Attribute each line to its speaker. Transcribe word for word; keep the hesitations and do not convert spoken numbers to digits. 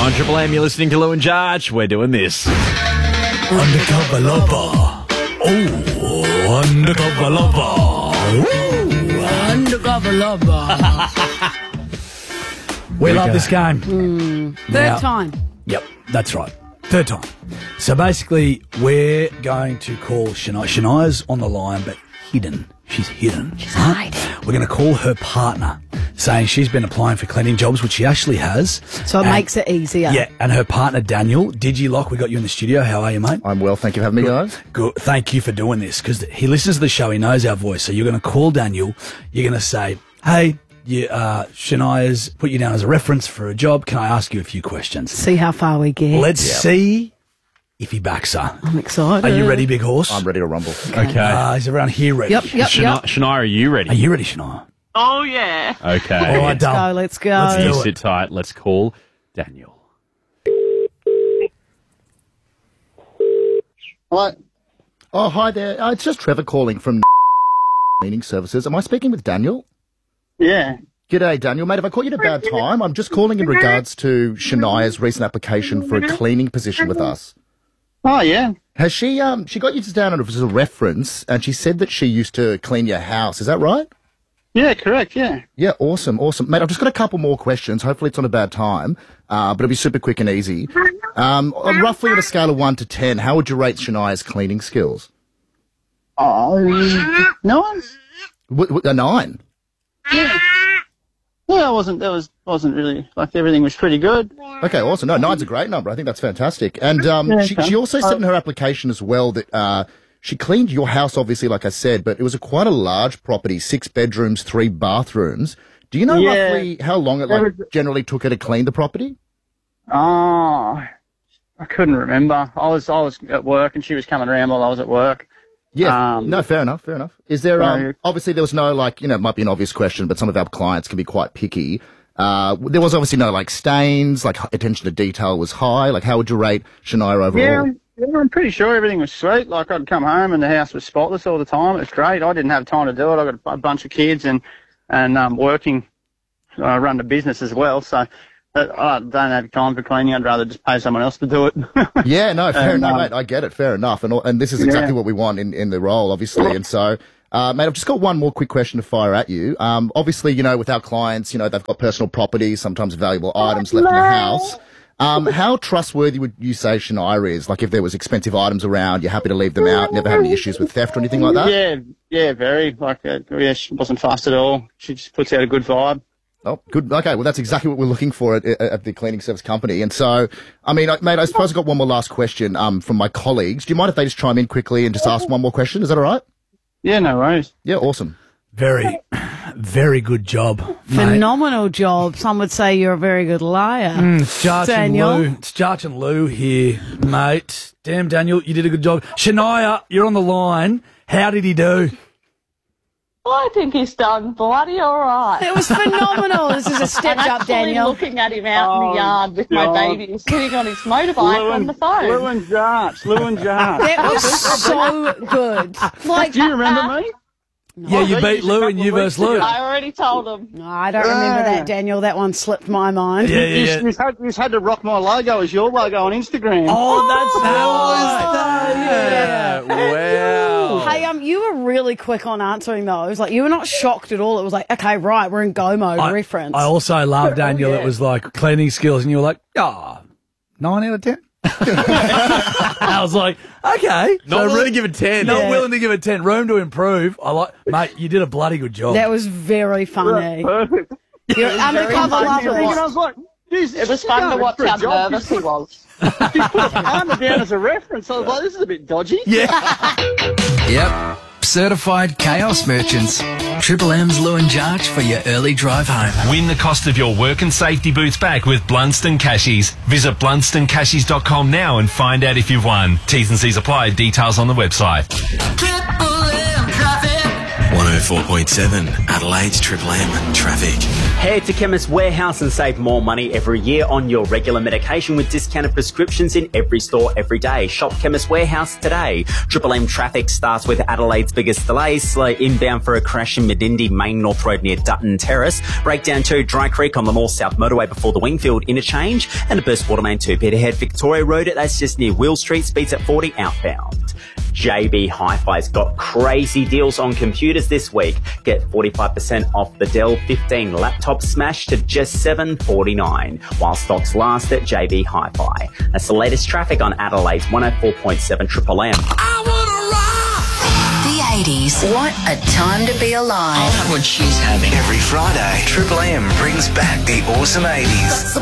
Speaker 1: On Triple M, you're listening to Lou and Jarch. We're doing this.
Speaker 2: Undercover lover. Oh, undercover lover. Ooh, undercover lover. we love this game.
Speaker 3: Mm. Third
Speaker 2: Now-
Speaker 3: time.
Speaker 2: Yep, that's right. Third time. So basically, we're going to call Shania. Shania's on the line, but hidden. She's hidden.
Speaker 3: She's hiding.
Speaker 2: We're going to call her partner, saying she's been applying for cleaning jobs, which she actually has.
Speaker 3: So it
Speaker 2: And-
Speaker 3: makes it easier.
Speaker 2: Yeah, and her partner, Daniel. Digilock, we got you in the studio. How are you, mate?
Speaker 4: I'm well, thank you for having me, guys.
Speaker 2: Good. Thank you for doing this, because he listens to the show. He knows our voice. So you're going to call Daniel. You're going to say, hey, you, uh, Shania's put you down as a reference for a job. Can I ask you a few questions?
Speaker 3: See how far we get.
Speaker 2: Let's
Speaker 4: Yep.
Speaker 2: see if he backs her.
Speaker 3: I'm excited.
Speaker 2: Are you ready, big horse?
Speaker 4: I'm ready to rumble.
Speaker 1: Okay.
Speaker 2: Uh, is everyone here ready?
Speaker 3: Yep, yep,
Speaker 1: Shania,
Speaker 3: yep.
Speaker 1: Shania, are you ready?
Speaker 2: Are you ready, Shania?
Speaker 5: Oh, yeah.
Speaker 1: Okay.
Speaker 2: All right,
Speaker 3: Let's
Speaker 2: Dal.
Speaker 3: go, let's go.
Speaker 2: Let's
Speaker 1: You
Speaker 2: do it.
Speaker 1: sit tight. Let's call Daniel.
Speaker 4: Hello. Oh, hi there. Uh, it's just Trevor calling from Cleaning Services. Am I speaking with Daniel?
Speaker 5: Yeah.
Speaker 4: G'day, Daniel. Mate, have I caught you at a bad time? I'm just calling in regards to Shania's recent application for a cleaning position with us.
Speaker 5: Oh, yeah.
Speaker 4: Has she, um, she got you down as a reference, and she said that she used to clean your house. Is that right?
Speaker 5: Yeah, correct, yeah.
Speaker 4: Yeah, awesome, awesome. Mate, I've just got a couple more questions. Hopefully it's not a bad time, uh, but it'll be super quick and easy. Um, on roughly on a scale of one to ten, how would you rate Shania's cleaning skills?
Speaker 5: Oh, no one?
Speaker 4: W- w- a nine.
Speaker 5: Yeah. Yeah, I wasn't, that was, wasn't really, like, everything was pretty good.
Speaker 4: Okay, awesome. No, nine's a great number. I think that's fantastic. And um,
Speaker 5: Yeah,
Speaker 4: she,
Speaker 5: okay.
Speaker 4: she also said in her application as well that uh, she cleaned your house, obviously, like I said, but it was a quite a large property, six bedrooms, three bathrooms. Do you know
Speaker 5: Yeah.
Speaker 4: roughly how long it
Speaker 5: There
Speaker 4: like
Speaker 5: was-
Speaker 4: generally took her to clean the property?
Speaker 5: Oh, I couldn't remember. I was, I was at work and she was coming around while I was at work.
Speaker 4: Yeah,
Speaker 5: Um,
Speaker 4: no, fair enough, fair enough. Is there, um,
Speaker 5: So-
Speaker 4: obviously there was no, like, you know, it might be an obvious question, but some of our clients can be quite picky. Uh, there was obviously no, like, stains, like, attention to detail was high. Like, how would you rate Shania overall?
Speaker 5: Yeah, I'm- yeah, I'm pretty sure everything was sweet. Like, I'd come home and the house was spotless all the time. It was great. I didn't have time to do it. I got a bunch of kids and, and, um, working, I run the business as well. So uh, I don't have time for cleaning. I'd rather just pay someone else to do it.
Speaker 4: Yeah, no, fair
Speaker 5: And,
Speaker 4: enough,
Speaker 5: um,
Speaker 4: mate. I get it. Fair enough. And and this is exactly
Speaker 5: Yeah.
Speaker 4: what we want in, in the role, obviously. And so, uh, mate, I've just got one more quick question to fire at you. Um, obviously, you know, with our clients, you know, they've got personal property, sometimes valuable items left in the house. Um, how trustworthy would you say Shania is? Like, if there was expensive items around, you're happy to leave them out, never have any issues with theft or anything like that?
Speaker 5: Yeah, yeah, very. Like, uh, yeah, she wasn't fast at all. She just puts out a good vibe.
Speaker 4: Oh, good. Okay, well, that's exactly what we're looking for at, at the cleaning service company. And so, I mean, I- mate, I suppose I've got one more last question um, from my colleagues. Do you mind if they just chime in quickly and just ask one more question? Is that all right?
Speaker 5: Yeah, no worries.
Speaker 4: Yeah, awesome.
Speaker 2: Very, very good job, mate.
Speaker 3: Phenomenal job. Some would say you're a very good liar.
Speaker 2: It's Jarch
Speaker 3: Daniel.
Speaker 2: and Lou. It's Jarch and Lou here, mate. Damn, Daniel, you did a good job. Shania, you're on the line. How did he do?
Speaker 6: I think he's done bloody all right.
Speaker 3: It was phenomenal. This is a step
Speaker 6: I'm
Speaker 3: up,
Speaker 6: actually
Speaker 3: Daniel.
Speaker 6: looking at him out in
Speaker 5: Oh,
Speaker 6: the yard with my
Speaker 5: God.
Speaker 6: baby sitting on his motorbike on the phone.
Speaker 5: Lou and Jarch, Lou and Jarch.
Speaker 3: That was so good. Like,
Speaker 5: Do you remember me?
Speaker 2: Yeah, you
Speaker 5: I
Speaker 2: beat
Speaker 5: used a
Speaker 2: Lou
Speaker 5: couple
Speaker 2: and you
Speaker 5: of weeks
Speaker 2: versus Lou.
Speaker 5: ago.
Speaker 6: I already told him.
Speaker 3: no, I don't remember that, Daniel. That one slipped my mind.
Speaker 2: Yeah, yeah,
Speaker 5: You,
Speaker 2: yeah.
Speaker 5: you, had, you had to rock my logo as your logo on Instagram.
Speaker 2: Oh, that's how was that?
Speaker 1: Wow.
Speaker 3: Hey, um, you were really quick on answering those. Like, you were not shocked at all. It was like, okay, right, we're in go mode.
Speaker 2: I,
Speaker 3: reference.
Speaker 2: I also love Daniel.
Speaker 3: yeah.
Speaker 2: It was like cleaning skills, and you were like, ah, oh, nine out of ten. I was like, okay,
Speaker 1: Not
Speaker 2: so
Speaker 1: willing
Speaker 2: re-
Speaker 1: to give it ten.
Speaker 2: Not
Speaker 3: Yeah.
Speaker 2: willing to give it ten. Room to improve. I like, mate. You did a bloody good job.
Speaker 3: that was very funny.
Speaker 5: Perfect.
Speaker 3: You're undercover
Speaker 6: fun to
Speaker 3: lover.
Speaker 5: And I was like, geez,
Speaker 6: It was fun to watch how nervous he was.
Speaker 5: She put Armour down as a reference. I was like, this is a bit dodgy.
Speaker 7: Yep. Certified chaos merchants. Triple M's Lou and Jarch for your early drive home.
Speaker 8: Win the cost of your work and safety boots back with Blunston Cashies. Visit blunston cashies dot com now and find out if you've won. T's and C's apply. Details on the website.
Speaker 7: one oh
Speaker 9: four point seven, Adelaide's Triple M traffic.
Speaker 10: Head to Chemist Warehouse and save more money every year on your regular medication with discounted prescriptions in every store every day. Shop Chemist Warehouse today. Triple M traffic starts with Adelaide's biggest delays. Slow inbound for a crash in Medindi, Main North Road near Dutton Terrace. Breakdown to Dry Creek on the north-south motorway before the Wingfield interchange. And a burst water main to Peterhead Victoria Road. That's just near Will Street. Speeds at forty outbound. J B Hi-Fi's got crazy deals on computers this week. Get forty-five percent off the Dell fifteen laptop smash to just seven forty-nine, while stocks last at J B Hi-Fi. That's the latest traffic on Adelaide's one oh four point seven Triple M.
Speaker 11: The eighties. What a time to be alive.
Speaker 7: I love what she's having.
Speaker 9: Every Friday, Triple M brings back the awesome eighties.